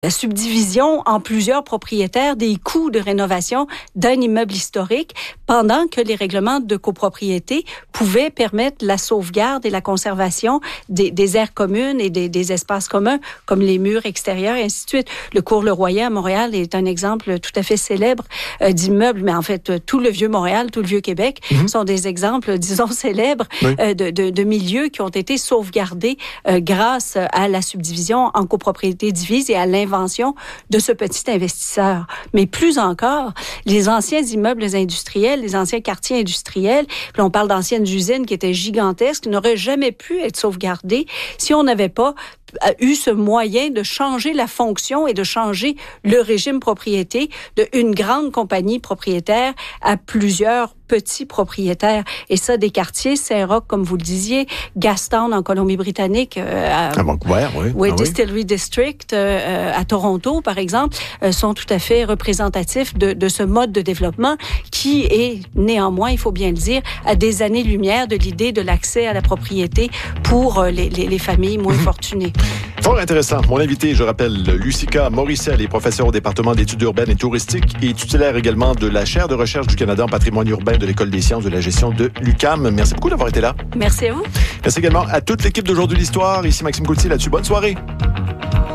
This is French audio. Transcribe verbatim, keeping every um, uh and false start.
la subdivision en plusieurs propriétaires des coûts de rénovation d'un immeuble historique, pendant que les règlements de copropriété pouvaient permettre la sauvegarde et la conservation des, des aires communes et des, des espaces communs, comme les murs extérieurs et ainsi de suite. Le cours Le Royer à Montréal est un exemple tout à fait célèbre euh, d'immeuble, mais en fait, euh, tout le Vieux-Montréal, tout le Vieux-Québec mm-hmm. sont des exemples, disons, célèbres oui. euh, de, de, de milieux qui ont été sauvegardés euh, grâce à la subdivision en copropriété divise et à l'inventaire de ce petit investisseur. Mais plus encore, les anciens immeubles industriels, les anciens quartiers industriels, puis on parle d'anciennes usines qui étaient gigantesques, n'auraient jamais pu être sauvegardés si on n'avait pas eu ce moyen de changer la fonction et de changer le régime propriété d'une grande compagnie propriétaire à plusieurs petits propriétaires. Et ça, des quartiers, Saint-Roch, comme vous le disiez, Gastown en Colombie-Britannique, euh, à, à Vancouver, oui. Oui, ah, Distillery oui. District, euh, à Toronto, par exemple, euh, sont tout à fait représentatifs de, de ce mode de développement qui est, néanmoins, il faut bien le dire, à des années-lumière de l'idée de l'accès à la propriété pour les, les, les familles moins fortunées. Fort intéressant. Mon invité, je rappelle, Lucika Morisselle, est professeure au département d'études urbaines et touristiques et titulaire également de la chaire de recherche du Canada en patrimoine urbain de l'École des sciences de la gestion de l'U Q A M. Merci beaucoup d'avoir été là. Merci à vous. Merci également à toute l'équipe d'Aujourd'hui l'Histoire. Ici Maxime Coutier là-dessus. Bonne soirée.